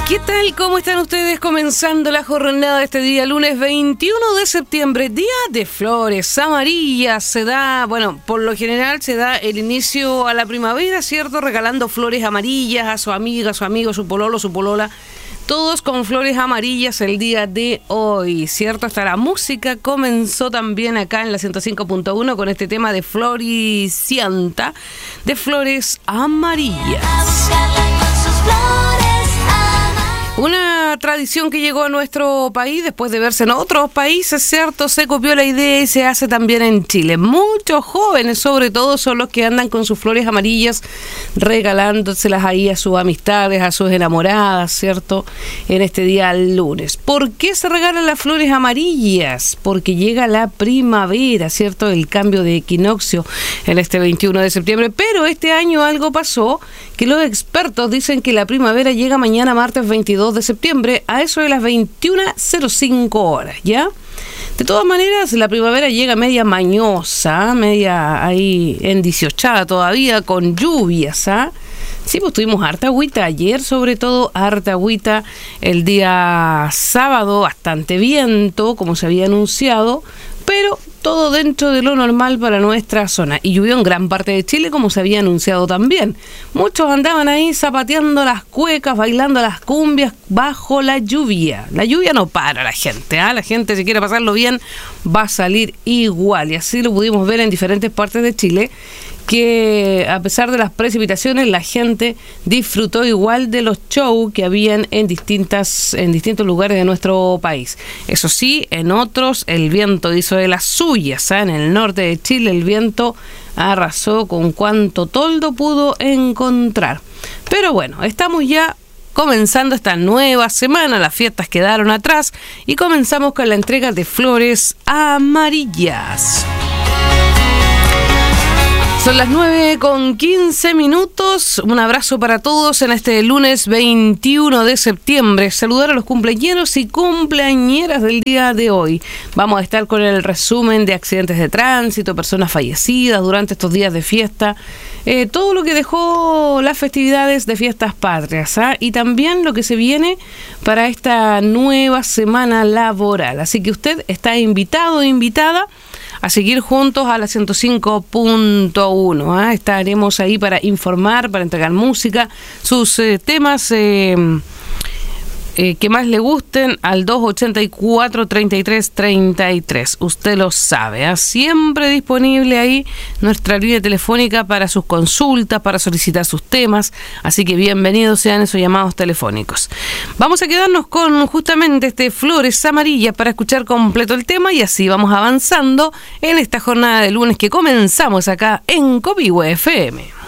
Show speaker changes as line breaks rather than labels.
¿Qué tal? ¿Cómo están ustedes? Comenzando la jornada de este día, lunes 21 de septiembre, día de flores amarillas. Se da, por lo general se da el inicio a la primavera, ¿cierto? Regalando flores amarillas a su amiga, a su amigo, su pololo, su polola. Todos con flores amarillas el día de hoy, ¿cierto? Hasta la música comenzó también acá en la 105.1 con este tema de Floricienta, de flores amarillas. Una tradición que llegó a nuestro país después de verse en otros países, ¿cierto? Se copió la idea y se hace también en Chile. Muchos jóvenes, sobre todo, son los que andan con sus flores amarillas regalándoselas ahí a sus amistades, a sus enamoradas, ¿cierto? En este día lunes. ¿Por qué se regalan las flores amarillas? Porque llega la primavera, ¿cierto? El cambio de equinoccio en este 21 de septiembre. Pero este año algo pasó que los expertos dicen que la primavera llega mañana martes 22 de septiembre a eso de las 21:05 horas, ¿ya? De todas maneras, la primavera llega media mañosa, media ahí endiciochada todavía, con lluvias, ¿ah? Sí, pues tuvimos harta agüita ayer, sobre todo harta agüita el día sábado, bastante viento, como se había anunciado, pero todo dentro de lo normal para nuestra zona. Y llovió en gran parte de Chile, como se había anunciado también. Muchos andaban ahí zapateando las cuecas, bailando las cumbias bajo la lluvia. La lluvia no para a la gente, ¿ah? La gente, si quiere pasarlo bien, va a salir igual. Y así lo pudimos ver en diferentes partes de Chile, que a pesar de las precipitaciones, la gente disfrutó igual de los shows que habían en distintos lugares de nuestro país. Eso sí, en otros el viento hizo de las suyas, ¿eh? En el norte de Chile el viento arrasó con cuanto toldo pudo encontrar. Pero bueno, estamos ya comenzando esta nueva semana, las fiestas quedaron atrás y comenzamos con la entrega de flores amarillas. Son las 9:15. Un abrazo para todos en este lunes 21 de septiembre. Saludar a los cumpleañeros y cumpleañeras del día de hoy. Vamos a estar con el resumen de accidentes de tránsito, personas fallecidas durante estos días de fiesta, todo lo que dejó las festividades de fiestas patrias, ¿ah? Y también lo que se viene para esta nueva semana laboral. Así que usted está invitado, invitada a seguir juntos a la 105.1. ¿eh? Estaremos ahí para informar, para entregar música, sus temas que más le gusten al 284-3333. Usted lo sabe, ¿eh? Siempre disponible ahí nuestra línea telefónica para sus consultas, para solicitar sus temas. Así que bienvenidos sean esos llamados telefónicos. Vamos a quedarnos con justamente Flores Amarillas para escuchar completo el tema y así vamos avanzando en esta jornada de lunes que comenzamos acá en Copihue FM.